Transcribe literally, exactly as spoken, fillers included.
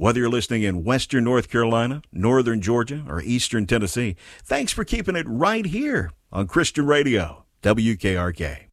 Whether you're listening in western North Carolina, northern Georgia, or eastern Tennessee, thanks for keeping it right here on Christian Radio, W K R K.